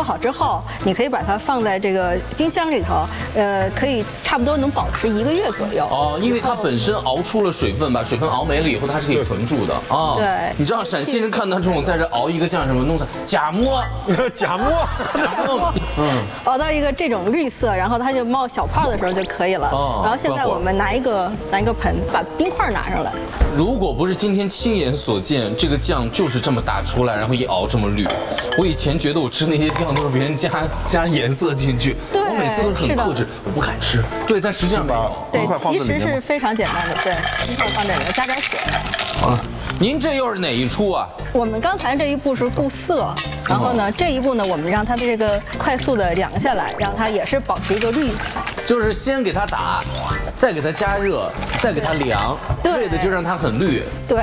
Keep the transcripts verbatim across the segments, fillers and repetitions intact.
好之后，你可以把它放在这个冰箱里头，呃，可以差不多能保持一个月左右。 哦，因为它本身熬出了水分，把水分熬没了以后，它是可以存住的啊。 对， 你知道陕西人看到这种在这熬一个酱什么弄成假沫， 假沫， 假沫，嗯， 熬到一个这种绿色，然后它就冒小泡的时候就可以了。哦，然后现在我们拿一个拿一个盆，把冰块拿上来。 如果不是今天亲眼所见，这个酱就是这么打出来，然后一熬这么绿。我以前觉得我吃那些酱都是别人加加颜色进去， 对， 我每次都是很克制，我不敢吃。对，但实际上没有。 对，其实是非常简单的。对，冰块放这里，加点水。 好了，您这又是哪一出啊？ 我们刚才这一步是固色，然后呢，这一步呢，我们让它的这个快速的凉下来，让它也是保持一个绿。 就是先给它打，再给它加热，再给它凉，为的就让它很绿。 对。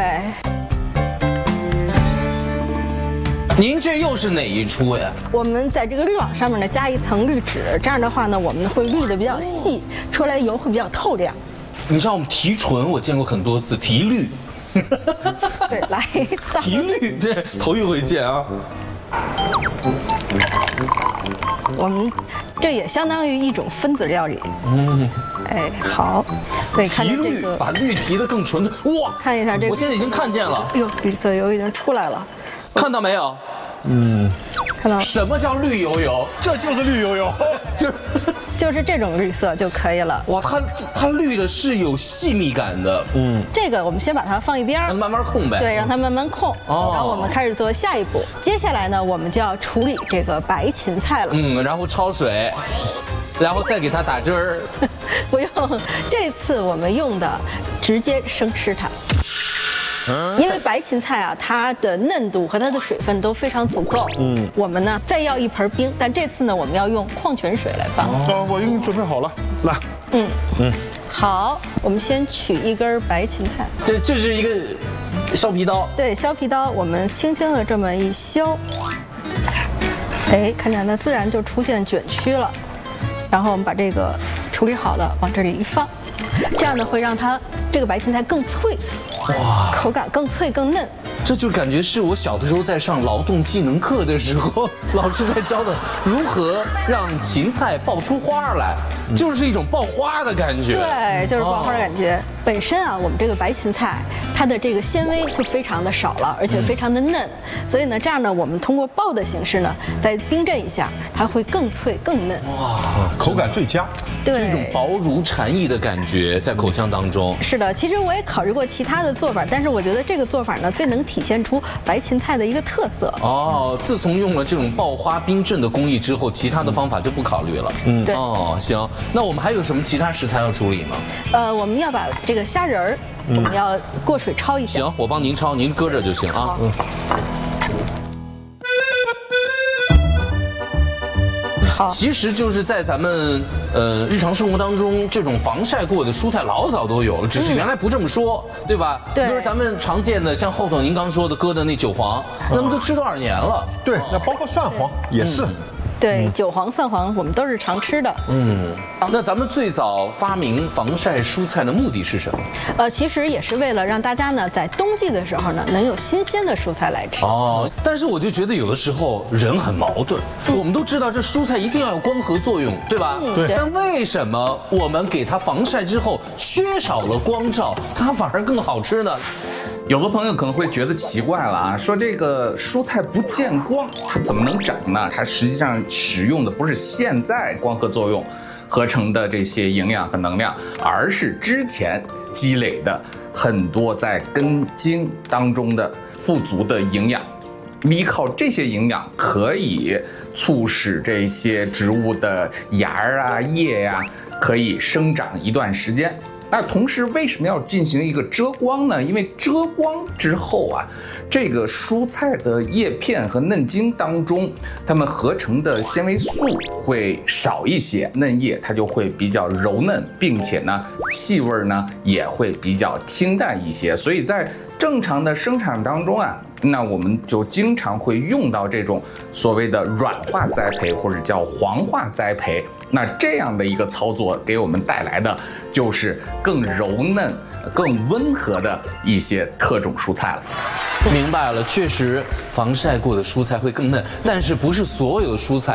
您这又是哪一出呀？ 我们在这个滤网上面呢加一层滤纸，这样的话呢，我们会滤的比较细，出来油会比较透亮。 你知道我们提纯我见过很多次，提滤。 对，来。 提滤，这头一回见啊。 我们这也相当于一种分子料理。嗯。哎，好。对，看见这个， 把绿提的更纯粹。哇， 看一下这个， 我现在已经看见了。 哎呦，绿色油已经出来了。 看到没有？ 嗯，看到了。 什么叫绿油油？ 这就是绿油油， 就是就是这种绿色就可以了。 哇，它它绿的是有细密感的。嗯， 这个我们先把它放一边， 让它慢慢控呗。 对，让它慢慢控。哦，然后我们开始做下一步。接下来呢，我们就要处理这个白芹菜了。 嗯，然后焯水，然后再给它打汁儿。 不用，这次我们用的直接生吃它。因为白芹菜啊，它的嫩度和它的水分都非常足够。嗯，我们呢再要一盆冰，但这次呢我们要用矿泉水来放。 哦，我已经准备好了，来。 嗯嗯，好，我们先取一根白芹菜。 这这是一个削皮刀。 对，削皮刀，我们轻轻的这么一削，哎，看见它自然就出现卷曲了。然后我们把这个处理好的往这里一放，这样呢会让它这个白芹菜更脆。哇，口感更脆更嫩， 这就感觉是我小的时候在上劳动技能课的时候，老师在教的如何让芹菜爆出花来，就是一种爆花的感觉。 对，就是爆花的感觉。哦、本身啊，我们这个白芹菜它的这个纤维就非常的少了，而且非常的嫩，嗯、所以呢，这样呢，我们通过爆的形式呢，再冰镇一下，它会更脆更嫩。 哇，口感最佳。 对，这种薄如蝉翼的感觉在口腔当中。 是的，其实我也考虑过其他的做法，但是我觉得这个做法呢，最能体现出白芹菜的一个特色。 哦，自从用了这种爆花冰镇的工艺之后，其他的方法就不考虑了。 嗯，对。 哦，行，那我们还有什么其他食材要处理吗？ 呃，我们要把这个虾仁儿，我们要过水焯一下。 行，我帮您焯，您搁着就行啊。嗯。 好， 其实就是在咱们呃日常生活当中，这种防晒过的蔬菜老早都有了，只是原来不这么说，嗯、对吧？ 对。 就是咱们常见的，像后头您刚说的搁的那韭黄，那么都吃多少年了？ 对，那包括蒜黄也是。 嗯对，韭黄、蒜黄我们都是常吃的。 嗯，那咱们最早发明防晒蔬菜的目的是什么？ 呃，其实也是为了让大家呢，在冬季的时候呢，能有新鲜的蔬菜来吃。 哦，但是我就觉得有的时候人很矛盾。嗯、我们都知道这蔬菜一定要有光合作用，对吧？ 嗯、 对。 但为什么我们给它防晒之后，缺少了光照，它反而更好吃呢？ 有的朋友可能会觉得奇怪了啊，说这个蔬菜不见光，它怎么能长呢？它实际上使用的不是现在光合作用合成的这些营养和能量，而是之前积累的很多在根茎当中的富足的营养。依靠这些营养，可以促使这些植物的芽儿啊、叶呀、啊，可以生长一段时间。那同时为什么要进行一个遮光呢？因为遮光之后啊，这个蔬菜的叶片和嫩茎当中，它们合成的纤维素会少一些，嫩叶它就会比较柔嫩，并且呢，气味呢也会比较清淡一些。所以在正常的生产当中啊，那我们就经常会用到这种所谓的软化栽培或者叫黄化栽培。那这样的一个操作给我们带来的就是更柔嫩、更温和的一些特种蔬菜了。 明白了，确实防晒过的蔬菜会更嫩，但是不是所有的蔬菜